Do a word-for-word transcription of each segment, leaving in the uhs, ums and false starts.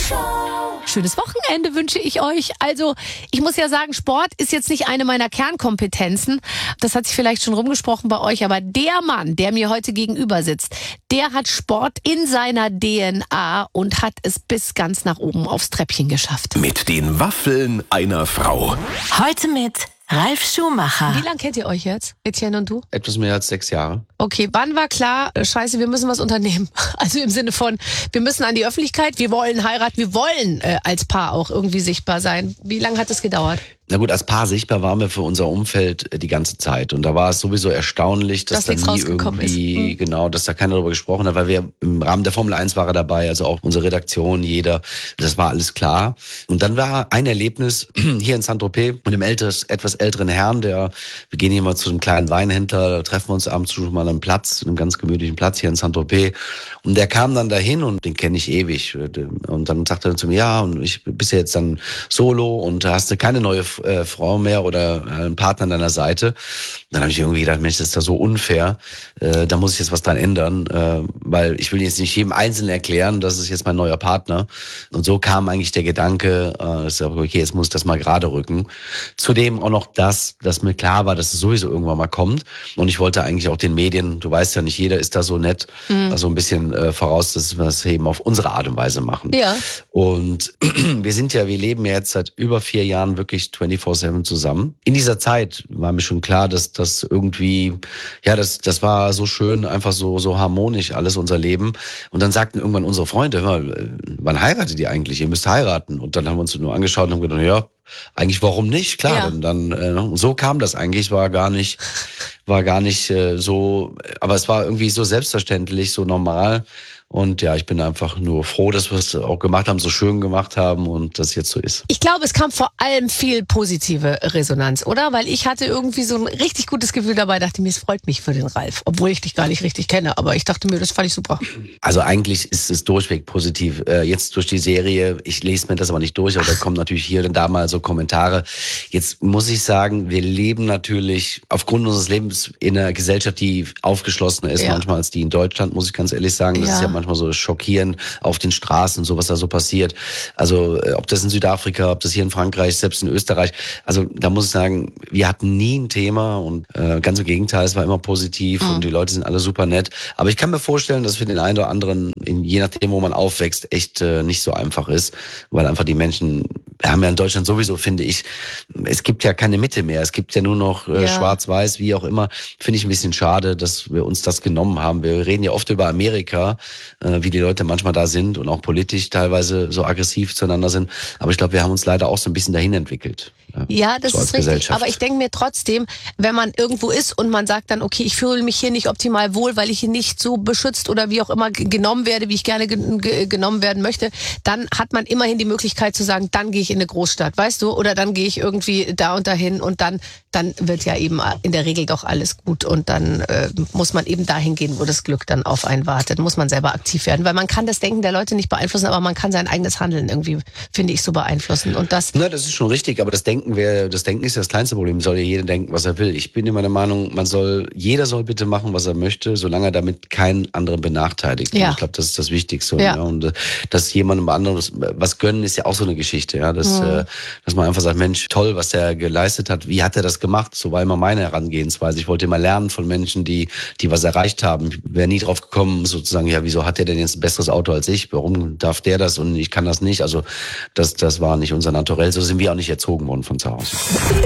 Schönes Wochenende wünsche ich euch. Also, ich muss ja sagen, Sport ist jetzt nicht eine meiner Kernkompetenzen. Das hat sich vielleicht schon rumgesprochen bei euch, aber der Mann, der mir heute gegenüber sitzt, der hat Sport in seiner D N A und hat es bis ganz nach oben aufs Treppchen geschafft. Mit den Waffeln einer Frau. Heute mit Ralf Schumacher. Wie lange kennt ihr euch jetzt, Etienne und du? Etwas mehr als sechs Jahre. Okay, wann war klar, äh, scheiße, wir müssen was unternehmen? Also im Sinne von, wir müssen an die Öffentlichkeit, wir wollen heiraten, wir wollen äh, als Paar auch irgendwie sichtbar sein. Wie lange hat das gedauert? Na gut, als Paar sichtbar waren wir für unser Umfeld die ganze Zeit. Und da war es sowieso erstaunlich, dass Dass da nichts nie rausgekommen irgendwie, ist. Mhm. genau, dass da keiner darüber gesprochen hat, weil wir im Rahmen der Formel eins war er dabei, also auch unsere Redaktion, jeder, das war alles klar. Und dann war ein Erlebnis hier in Saint-Tropez mit dem älteres, etwas älteren Herrn, der, wir gehen hier mal zu einem kleinen Weinhändler, da treffen wir uns abends schon mal an einem Platz, einem ganz gemütlichen Platz hier in Saint-Tropez. Und der kam dann dahin und den kenne ich ewig. Und dann sagte er zu mir, ja, und ich bist ja jetzt dann solo und hast du keine neue äh, Frau mehr oder einen Partner an deiner Seite. Dann habe ich irgendwie gedacht, Mensch, das ist da so unfair. Äh, da muss ich jetzt was dran ändern, äh, weil ich will jetzt nicht jedem Einzelnen erklären, das ist jetzt mein neuer Partner. Und so kam eigentlich der Gedanke, äh, okay, jetzt muss ich das mal gerade rücken. Zudem auch noch das, dass mir klar war, dass es sowieso irgendwann mal kommt. Und ich wollte eigentlich auch den Medien, du weißt ja, nicht jeder ist da so nett, mhm. also ein bisschen äh, voraus, dass wir das eben auf unsere Art und Weise machen. Ja. Und wir sind ja, wir leben ja jetzt seit über vier Jahren wirklich vierundzwanzig sieben zusammen. In dieser Zeit war mir schon klar, dass das irgendwie, ja, das das war so schön, einfach so so harmonisch alles unser Leben. Und dann sagten irgendwann unsere Freunde, hör mal, wann heiratet ihr eigentlich? Ihr müsst heiraten. Und dann haben wir uns nur angeschaut und haben gedacht, ja, eigentlich warum nicht? Klar, ja. dann, dann äh, so kam das eigentlich, war gar nicht, war gar nicht äh, so, aber es war irgendwie so selbstverständlich, so normal. Und ja, ich bin einfach nur froh, dass wir es auch gemacht haben, so schön gemacht haben und das jetzt so ist. Ich glaube, es kam vor allem viel positive Resonanz, oder? Weil ich hatte irgendwie so ein richtig gutes Gefühl dabei, dachte mir, es freut mich für den Ralf, obwohl ich dich gar nicht richtig kenne, aber ich dachte mir, das fand ich super. Also eigentlich ist es durchweg positiv. Äh, jetzt durch die Serie, ich lese mir das aber nicht durch, aber da kommen natürlich hier und da mal so Kommentare. Jetzt muss ich sagen, wir leben natürlich aufgrund unseres Lebens in einer Gesellschaft, die aufgeschlossener ist, ja. manchmal als die in Deutschland, muss ich ganz ehrlich sagen. Das ja. ist ja manchmal so schockierend auf den Straßen, so was da so passiert. Also ob das in Südafrika, ob das hier in Frankreich, selbst in Österreich. Also da muss ich sagen, wir hatten nie ein Thema und äh, ganz im Gegenteil, es war immer positiv mhm. und die Leute sind alle super nett. Aber ich kann mir vorstellen, dass für den einen oder anderen, in, je nachdem, wo man aufwächst, echt äh, nicht so einfach ist, weil einfach die Menschen, wir haben ja in Deutschland sowieso, finde ich, es gibt ja keine Mitte mehr. Es gibt ja nur noch äh, ja. schwarz-weiß, wie auch immer. Finde ich ein bisschen schade, dass wir uns das genommen haben. Wir reden ja oft über Amerika, äh, wie die Leute manchmal da sind und auch politisch teilweise so aggressiv zueinander sind. Aber ich glaube, wir haben uns leider auch so ein bisschen dahin entwickelt. Ja, das so ist richtig. Aber ich denke mir trotzdem, wenn man irgendwo ist und man sagt dann, okay, ich fühle mich hier nicht optimal wohl, weil ich hier nicht so beschützt oder wie auch immer genommen werde, wie ich gerne ge- ge- genommen werden möchte, dann hat man immerhin die Möglichkeit zu sagen, dann gehe ich in eine Großstadt, weißt du? Oder dann gehe ich irgendwie da und dahin und dann, dann wird ja eben in der Regel doch alles gut und dann äh, muss man eben dahin gehen, wo das Glück dann auf einen wartet. Muss man selber aktiv werden, weil man kann das Denken der Leute nicht beeinflussen, aber man kann sein eigenes Handeln irgendwie, finde ich, so beeinflussen. Und das, Na, das ist schon richtig, aber das Denken wäre, das Denken ist ja das kleinste Problem. Soll ja jeder denken, was er will. Ich bin immer der Meinung, man soll, jeder soll bitte machen, was er möchte, solange er damit keinen anderen benachteiligt. Ja. Ich glaube, das ist das Wichtigste. Ja. Ja. Und äh, dass jemandem anderes was gönnen, ist ja auch so eine Geschichte. Ja, dass, mhm. äh, dass man einfach sagt, Mensch, toll, was der geleistet hat. Wie hat er das gemacht? So war immer meine Herangehensweise. Ich wollte immer lernen von Menschen, die, die was erreicht haben. Ich wäre nie drauf gekommen, sozusagen, ja, wieso hat der denn jetzt ein besseres Auto als ich? Warum darf der das und ich kann das nicht? Also das, das war nicht unser Naturell. So sind wir auch nicht erzogen worden von zu Hause.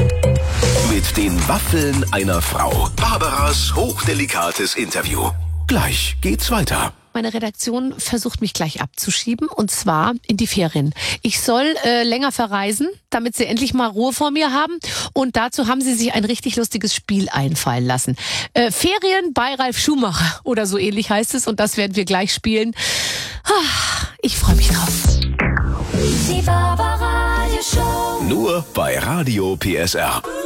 Mit den Waffeln einer Frau. Barbaras hochdelikates Interview. Gleich geht's weiter. Meine Redaktion versucht mich gleich abzuschieben und zwar in die Ferien. Ich soll äh, länger verreisen, damit sie endlich mal Ruhe vor mir haben und dazu haben sie sich ein richtig lustiges Spiel einfallen lassen. Äh, Ferien bei Ralf Schumacher oder so ähnlich heißt es und das werden wir gleich spielen. Ich freue mich drauf. Die Barbaradio Show. Nur bei Radio P S R.